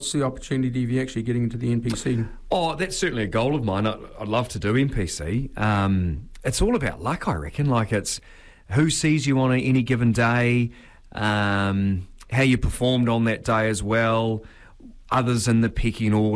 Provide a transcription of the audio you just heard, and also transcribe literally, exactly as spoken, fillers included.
What's the opportunity of you actually getting into the N P C? Oh, that's certainly a goal of mine. I'd, I'd love to do N P C. Um, it's all about luck, I reckon. Like, it's who sees you on any given day, um, how you performed on that day as well, others in the pecking order.